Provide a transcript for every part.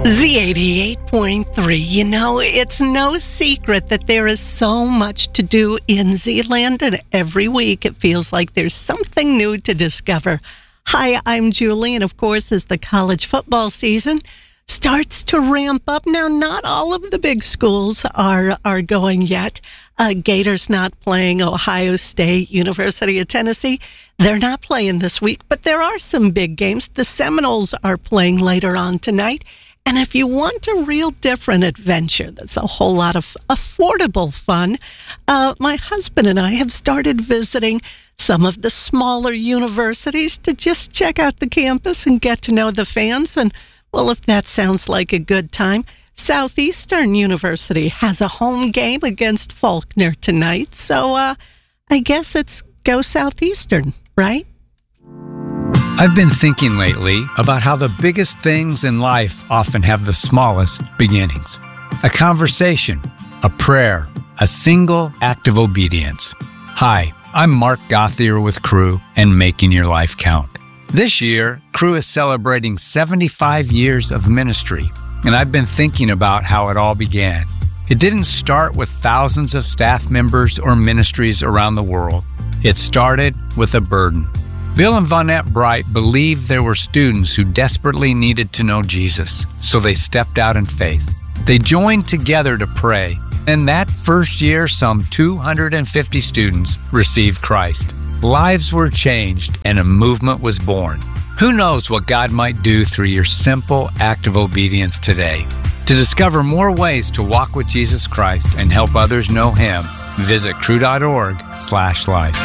Z88.3. You know, it's no secret that there is so much to do in Zealand, and every week it feels like there's something new to discover. Hi, I'm Julie, and of course, as the college football season starts to ramp up. Now, not all of the big schools are going yet. Gators not playing. Ohio State, University of Tennessee, they're not playing this week, but there are some big games. The Seminoles are playing later on tonight. And if you want a real different adventure, that's a whole lot of affordable fun, my husband and I have started visiting some of the smaller universities to just check out the campus and get to know the fans. And, well, if that sounds like a good time, Southeastern University has a home game against Faulkner tonight. So I guess it's go Southeastern, right? I've been thinking lately about how the biggest things in life often have the smallest beginnings. A conversation, a prayer, a single act of obedience. Hi, I'm Mark Gothier with Cru and Making Your Life Count. This year, Cru is celebrating 75 years of ministry, and I've been thinking about how it all began. It didn't start with thousands of staff members or ministries around the world. It started with a burden. Bill and Vonette Bright believed there were students who desperately needed to know Jesus, so they stepped out in faith. They joined together to pray, and that first year, some 250 students received Christ. Lives were changed, and a movement was born. Who knows what God might do through your simple act of obedience today? To discover more ways to walk with Jesus Christ and help others know Him, visit cru.org/life.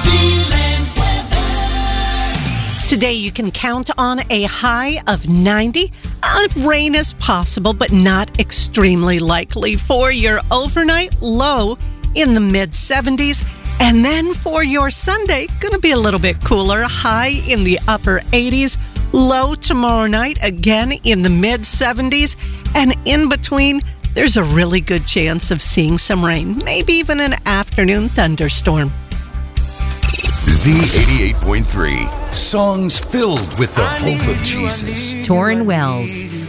Today you can count on a high of 90. Rain is possible, but not extremely likely. For your overnight, low in the mid-70s. And then for your Sunday, going to be a little bit cooler. High in the upper 80s. Low tomorrow night, again in the mid-70s. And in between, there's a really good chance of seeing some rain. Maybe even an afternoon thunderstorm. Z88.3. Songs filled with the hope of Jesus. Torrin Wells.